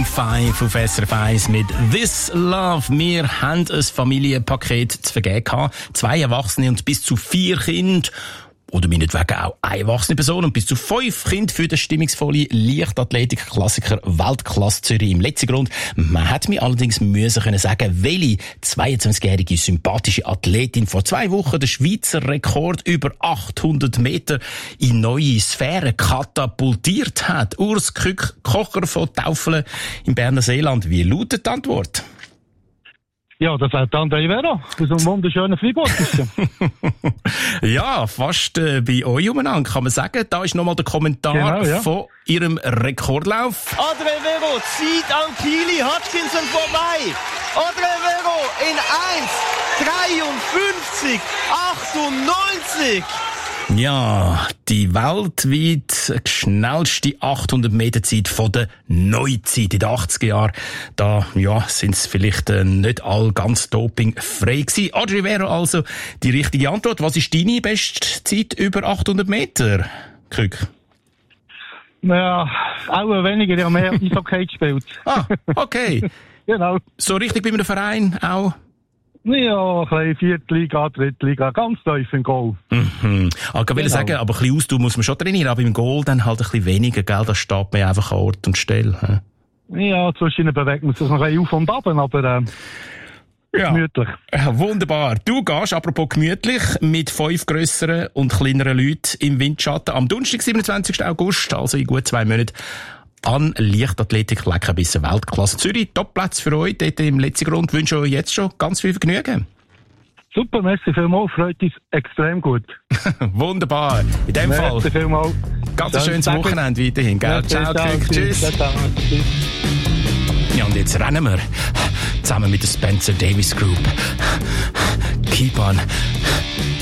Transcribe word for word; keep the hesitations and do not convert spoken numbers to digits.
Maroon fünf auf S R F eins mit This Love. Wir haben ein Familienpaket zu vergeben gehabt. Zwei Erwachsene und bis zu vier Kinder. Oder meinetwegen auch eine erwachsene Person und bis zu fünf Kinder für den stimmungsvollen Leichtathletik-Klassiker Weltklasse Zürich im letzten Grund. Man hat mir allerdings müssen können sagen, welche zweiundzwanzigjährige sympathische Athletin vor zwei Wochen den Schweizer Rekord über achthundert Meter in neue Sphären katapultiert hat. Urs Kück, Kocher von Taufelen im Berner Seeland. Wie lautet die Antwort? Ja, das hat André Vera aus einem wunderschönen Freiburg. Ja, fast äh, bei euch umeinander, kann man sagen. Da ist nochmal der Kommentar genau, ja. von ihrem Rekordlauf. André Vero zieht an Kili Hutchinson vorbei. André Vero in eins dreiundfünfzig achtundneunzig. Ja, die weltweit schnellste achthundert Meter Zeit von der Neuzeit in den achtziger Jahren. Da, ja, sind es vielleicht äh, nicht all ganz dopingfrei gewesen. Audrey Vero also die richtige Antwort. Was ist deine Bestzeit über achthundert Meter, Kück? Ja, auch weniger, ja, mehr Eishockey gespielt. Ah, okay. Genau. So richtig bei einem Verein auch? Ja, ein bisschen Viertliga, Drittliga, ganz tief im Goal. Mhm. Ich wollte genau. sagen, aber ein bisschen Ausdauer muss man schon trainieren, aber im Goal dann halt ein bisschen weniger, gell? Da steht man einfach an Ort und Stelle. He? Ja, zwischen bewegt man sich noch ein bisschen auf und ab, aber äh, ja. gemütlich. Ja, wunderbar. Du gehst, apropos gemütlich, mit fünf grösseren und kleineren Leuten im Windschatten am Donnerstag, siebenundzwanzigsten August, also in gut zwei Monaten, an Leichtathletik Leckerbissen Weltklasse Zürich. Top-Platz für euch dort im letzten Grund. Ich wünsche euch jetzt schon ganz viel Vergnügen. Super, merci vielmals. Freut uns extrem gut. Wunderbar. In dem merci Fall. Vielmals. Ganz ein schönes Danke. Wochenende weiterhin. Gell? Merci, ciao, ciao, Kück. Tschüss. Ciao, ciao. Tschüss. Ja, und jetzt rennen wir zusammen mit der Spencer Davis Group. Keep on